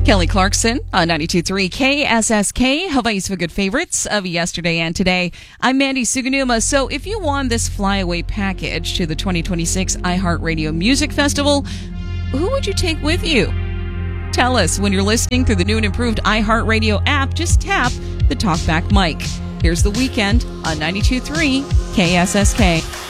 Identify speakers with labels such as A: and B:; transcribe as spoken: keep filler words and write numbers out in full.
A: Kelly Clarkson on ninety-two point three K S S K, Hawaii's for good favorites of yesterday and today. I'm Mandy Suganuma. So if you won this flyaway package to the twenty twenty-six iHeartRadio Music Festival, who would you take with you? Tell us when you're listening through the new and improved iHeartRadio app. Just tap the talkback mic. Here's The Weeknd on ninety-two point three K S S K.